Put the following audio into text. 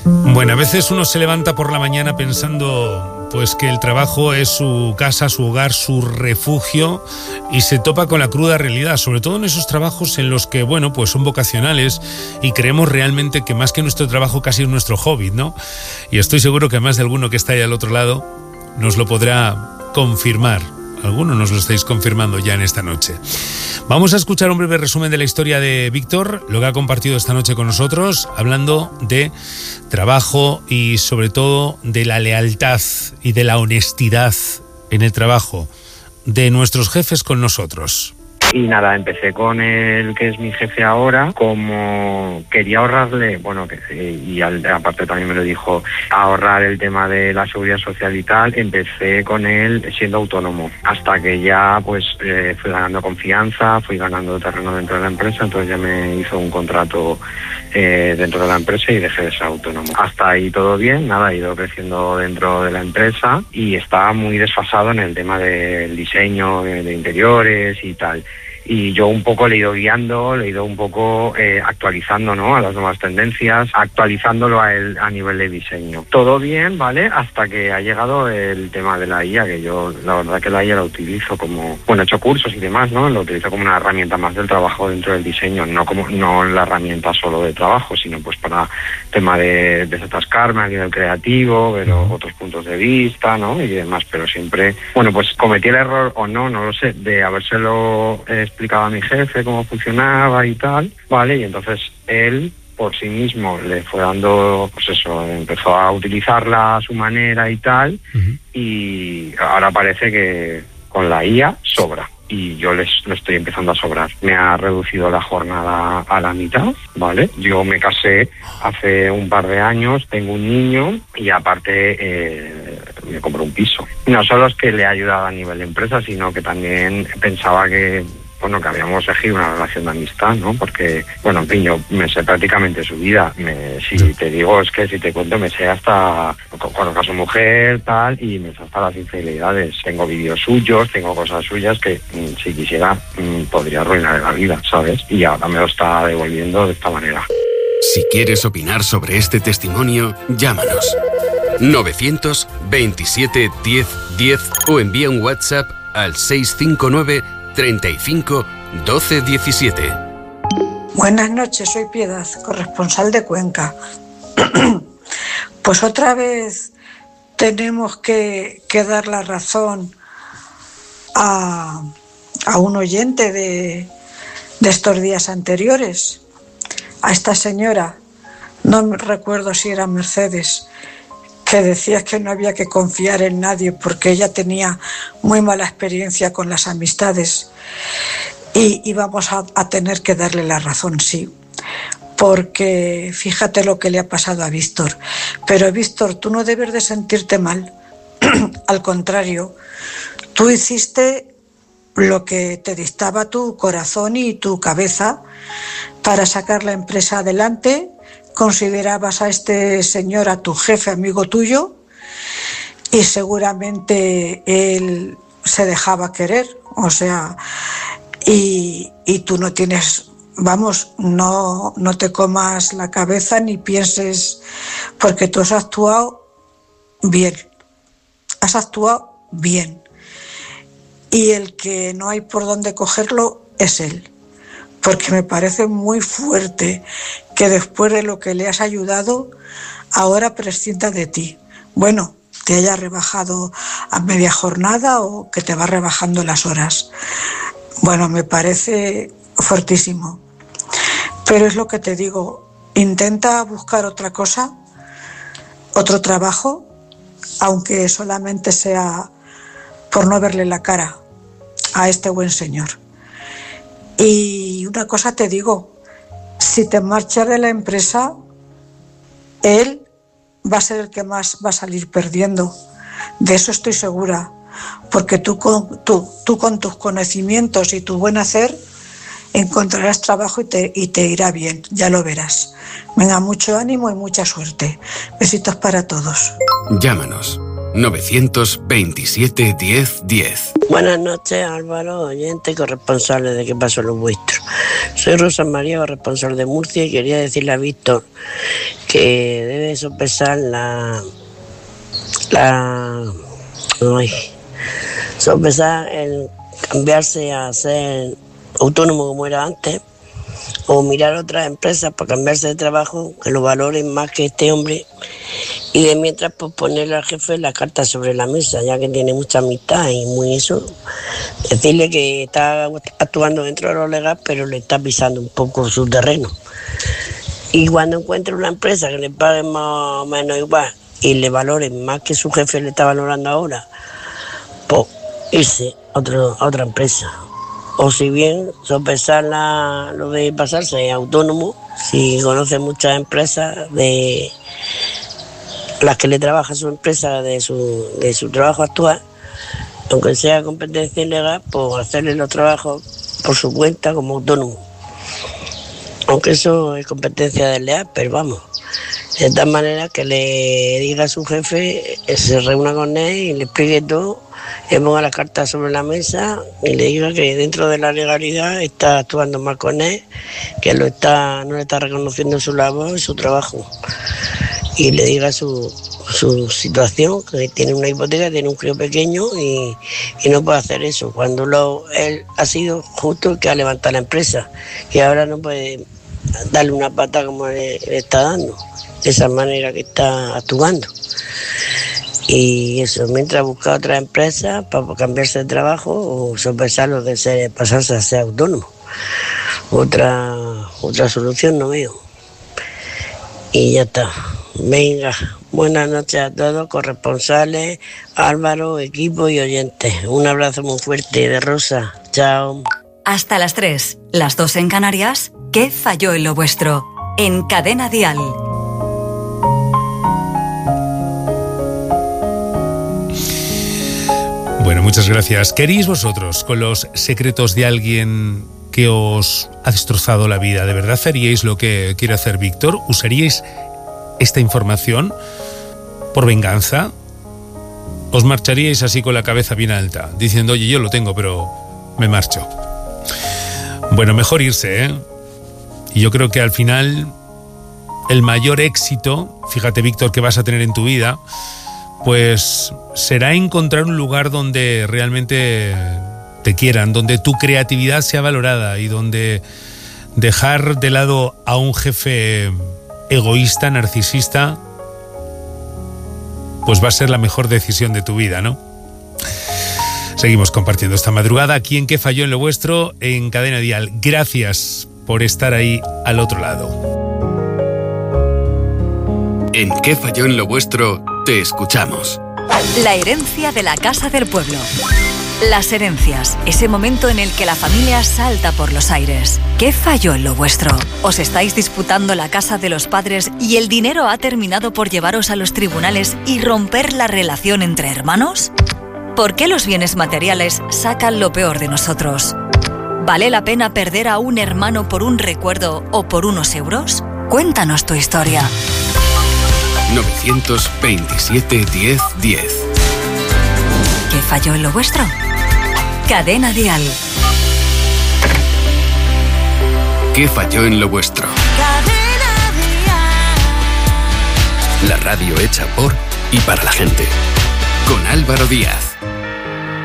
Bueno, a veces uno se levanta por la mañana pensando pues que el trabajo es su casa, su hogar, su refugio, y se topa con la cruda realidad, sobre todo en esos trabajos en los que, bueno, pues son vocacionales y creemos realmente que más que nuestro trabajo casi es nuestro hobby, ¿no? Y estoy seguro que más de alguno que está ahí al otro lado nos lo podrá confirmar. Algunos nos lo estáis confirmando ya en esta noche. Vamos a escuchar un breve resumen de la historia de Víctor, lo que ha compartido esta noche con nosotros, hablando de trabajo y sobre todo de la lealtad y de la honestidad en el trabajo de nuestros jefes con nosotros. Y nada, empecé con el que es mi jefe ahora, como quería ahorrarle, aparte también me lo dijo, ahorrar el tema de la seguridad social y tal, empecé con él siendo autónomo, hasta que ya pues fui ganando confianza, fui ganando terreno dentro de la empresa, entonces ya me hizo un contrato dentro de la empresa y dejé de ser autónomo. Hasta ahí todo bien, nada, he ido creciendo dentro de la empresa y estaba muy desfasado en el tema del diseño de interiores y tal. Y yo un poco le he ido guiando, le he ido un poco actualizando, ¿no?, a las nuevas tendencias, actualizándolo a él a nivel de diseño. Todo bien, ¿vale? Hasta que ha llegado el tema de la IA, que yo la verdad que la IA la utilizo como, he hecho cursos y demás, ¿no? Lo utilizo como una herramienta más del trabajo dentro del diseño, no la herramienta solo de trabajo, sino pues para tema de desatascarme a nivel creativo, ver otros puntos de vista, ¿no?, y demás, pero siempre, pues cometí el error o no lo sé, de habérselo explicaba a mi jefe cómo funcionaba y tal, ¿vale? Y entonces él por sí mismo le fue dando, empezó a utilizarla a su manera y tal, y ahora parece que con la IA sobra. Y yo lo estoy empezando a sobrar. Me ha reducido la jornada a la mitad, ¿vale? Yo me casé hace un par de años, tengo un niño y aparte me compré un piso. No solo es que le he ayudado a nivel de empresa, sino que también pensaba que habíamos elegido una relación de amistad, ¿no? Porque, en fin, yo me sé prácticamente su vida. Si te digo, es que si te cuento, me sé hasta conozco a su mujer, tal, y me sé hasta las infidelidades. Tengo vídeos suyos, tengo cosas suyas que, si quisiera, podría arruinar la vida, ¿sabes? Y ahora me lo está devolviendo de esta manera. Si quieres opinar sobre este testimonio, llámanos. 927 10 10 o envía un WhatsApp al 659 35 12 17. Buenas noches, soy Piedad, corresponsal de Cuenca. Pues otra vez tenemos que dar la razón a un oyente de estos días anteriores, a esta señora, no me recuerdo si era Mercedes, que decía que no había que confiar en nadie porque ella tenía muy mala experiencia con las amistades, y vamos a tener que darle la razón, sí, porque fíjate lo que le ha pasado a Víctor. Pero Víctor, tú no debes de sentirte mal, al contrario, tú hiciste lo que te dictaba tu corazón y tu cabeza para sacar la empresa adelante. Considerabas a este señor, a tu jefe, amigo tuyo, y seguramente él se dejaba querer, y tú no tienes, no te comas la cabeza ni pienses, porque tú has actuado bien, y el que no hay por dónde cogerlo es él. Porque me parece muy fuerte que después de lo que le has ayudado, ahora prescinda de ti. Te haya rebajado a media jornada o que te va rebajando las horas. Me parece fuertísimo. Pero es lo que te digo, intenta buscar otra cosa, otro trabajo, aunque solamente sea por no verle la cara a este buen señor. Y una cosa te digo, si te marchas de la empresa, él va a ser el que más va a salir perdiendo. De eso estoy segura, porque tú con tus conocimientos y tu buen hacer encontrarás trabajo y te irá bien, ya lo verás. Venga, mucho ánimo y mucha suerte. Besitos para todos. Llámanos 927 10 10. Buenas noches, Álvaro, oyente y corresponsable de ¿Qué pasó lo vuestro? Soy Rosa María, corresponsal de Murcia, y quería decirle a Víctor que debe sopesar sopesar el cambiarse a ser autónomo como era antes, o mirar otras empresas para cambiarse de trabajo que lo valoren más que este hombre, y de mientras pues ponerle al jefe la carta sobre la mesa, ya que tiene mucha amistad y muy eso, decirle que está actuando dentro de lo legal, pero le está pisando un poco su terreno. Y cuando encuentre una empresa que le pague más o menos igual y le valoren más que su jefe le está valorando ahora, pues irse a otra empresa. O si bien sopesar lo de pasarse autónomo, si conoce muchas empresas de las que le trabaja su empresa de su trabajo actual, aunque sea competencia ilegal, pues hacerle los trabajos por su cuenta como autónomo. Aunque eso es competencia desleal, pero vamos, de tal manera que le diga a su jefe, se reúna con él y le explique todo, le ponga las cartas sobre la mesa y le diga que dentro de la legalidad está actuando mal con él, que no le está reconociendo su labor y su trabajo. Y le diga su situación, que tiene una hipoteca, tiene un crío pequeño y no puede hacer eso, cuando él ha sido justo el que ha levantado la empresa, y ahora no puede darle una pata como le está dando, de esa manera que está actuando. Y eso, mientras busca otra empresa para cambiarse de trabajo o sopesar lo de pasarse a ser autónomo. Otra solución no veo. Y ya está. Venga, buenas noches a todos, corresponsales, Álvaro, equipo y oyentes. Un abrazo muy fuerte de Rosa. Chao. Hasta las 3, las 2 en Canarias. ¿Qué falló en lo vuestro? En Cadena Dial. Bueno, muchas gracias. ¿Qué haríais vosotros con los secretos de alguien que os ha destrozado la vida? ¿De verdad haríais lo que quiere hacer Víctor? ¿Usaríais esta información por venganza? ¿Os marcharíais así con la cabeza bien alta, diciendo, oye, yo lo tengo, pero me marcho? Bueno, mejor irse, ¿eh? Y yo creo que al final el mayor éxito, fíjate, Víctor, que vas a tener en tu vida, pues será encontrar un lugar donde realmente te quieran, donde tu creatividad sea valorada y donde dejar de lado a un jefe egoísta, narcisista, pues va a ser la mejor decisión de tu vida, ¿no? Seguimos compartiendo esta madrugada aquí en ¿Qué falló en lo vuestro? En Cadena Dial. Gracias por estar ahí al otro lado. En ¿Qué falló en lo vuestro? Te escuchamos. La herencia de la Casa del Pueblo. Las herencias, ese momento en el que la familia salta por los aires. ¿Qué falló en lo vuestro? ¿Os estáis disputando la casa de los padres y el dinero ha terminado por llevaros a los tribunales y romper la relación entre hermanos? ¿Por qué los bienes materiales sacan lo peor de nosotros? ¿Vale la pena perder a un hermano por un recuerdo o por unos euros? Cuéntanos tu historia. 927 10 10. ¿Qué falló en lo vuestro? Cadena Dial. ¿Qué falló en lo vuestro? Cadena Dial. La radio hecha por y para la gente. Con Álvaro Díaz.